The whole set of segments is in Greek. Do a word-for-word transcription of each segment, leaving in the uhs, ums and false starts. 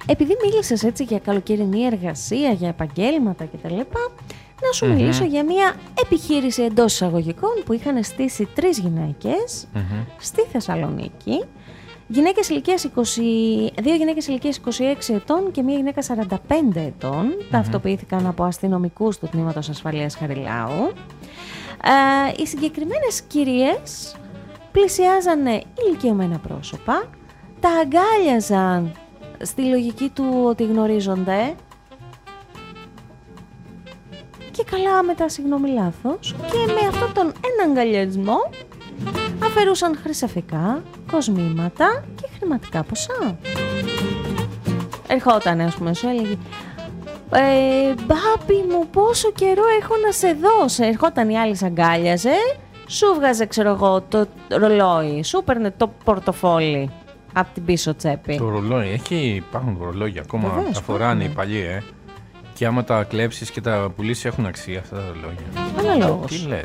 επειδή μίλησες έτσι για καλοκαιρινή εργασία, για επαγγέλματα κτλ., να σου mm-hmm. μιλήσω για μια επιχείρηση εντός εισαγωγικών που είχαν στήσει τρεις γυναίκες mm-hmm. στη Θεσσαλονίκη. Γυναίκες ηλικίας είκοσι, δύο γυναίκες ηλικίας είκοσι έξι ετών και μία γυναίκα σαράντα πέντε ετών mm-hmm. ταυτοποιήθηκαν από αστυνομικούς του Τμήματος Ασφαλείας Χαριλάου. Ε, οι συγκεκριμένες κυρίες πλησιάζανε ηλικιωμένα πρόσωπα, τα αγκάλιαζαν στη λογική του ότι γνωρίζονται και καλά μετά, συγγνώμη λάθος, και με αυτόν τον εναγκαλιασμό αφαιρούσαν χρυσαφικά, κοσμήματα και χρηματικά ποσά. Ερχότανε, ας πούμε, σου έλεγε ε, «Μπάμπη μου, πόσο καιρό έχω να σε δώσω». Ερχόταν η άλλη, αγκάλιαζε, σου βγάζε, ξέρω εγώ, το ρολόι, σου παίρνε το πορτοφόλι από την πίσω τσέπη. Το ρολόι, έχει, υπάρχουν ρολόγια ακόμα, Βεβαίως, τα φοράνε οι παλιοί, ε. Και άμα τα κλέψεις και τα πουλήσεις έχουν αξία αυτά τα ρολόγια. Αναλόγως. Τι λες.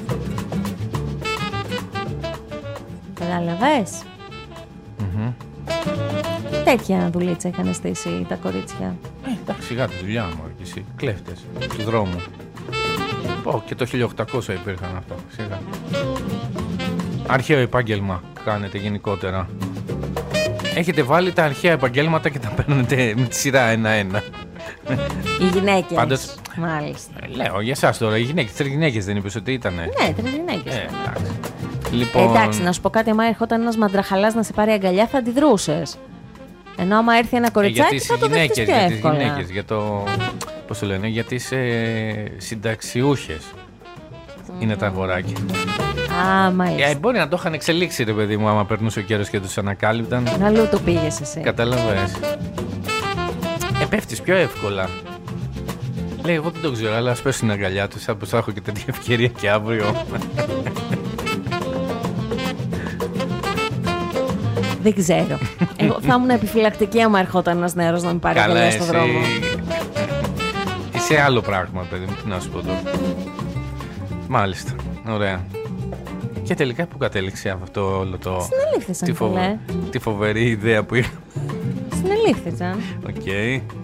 Κατάλαβες. Mm-hmm. Τέτοια δουλίτσα είχαν στήσει τα κορίτσια. Ε, εντάξει, σιγά τη δουλειά μου και εσύ. Κλέφτες του δρόμου. Πω, και το χίλια οκτακόσια υπήρχαν αυτά. Σιγά. Αρχαίο επάγγελμα κάνετε γενικότερα. Έχετε βάλει τα αρχαία επαγγέλματα και τα παίρνετε με τη σειρά ένα-ένα. Οι γυναίκες. Πάντως, μάλιστα. Λέω για εσάς τώρα, οι γυναίκες. Τρεις γυναίκες δεν είπες ότι ήτανε. Ναι, τρεις γυναίκες. Ε, εντάξει. Λοιπόν... εντάξει, να σου πω κάτι, άμα έρχονταν ένας μαντραχαλάς να σε πάρει αγκαλιά θα αντιδρούσες. Ενώ άμα έρθει ένα κοριτσάκι ε, θα το δεχτείς πιο εύκολα. Για τις γυναίκες, για το... πώς το λένε, για τις ε, συνταξιούχες. Mm. Είναι τα αγοράκια. Α, μάλιστα. Ε, μπορεί να το είχαν εξελίξει, ρε παιδί μου, άμα περνούσε ο καιρός και τους ανακάλυπταν. Αλλού το πήγες εσύ. Κατάλαβες. Ε, πέφτεις πιο εύκολα. Λέει, εγώ δεν το ξέρω, αλλά ας πέσω στην αγκαλιά του, σαν πως θα έχω και τέτοια ευκαιρία και αύριο. Δεν ξέρω. Εγώ θα ήμουν επιφυλακτική άμα ερχόταν ένας νεαρός να με πάρει αγκαλιά στον δρόμο. Είσαι άλλο πράγμα, παιδί μου, τι να σου πω τώρα. Μάλιστα, ωραία. Και τελικά που κατέληξε αυτό όλο το... Συνελήφθησαν, τη, φοβε... τη φοβερή ιδέα που είχα. Συνελήφθησαν. Οκ. Okay.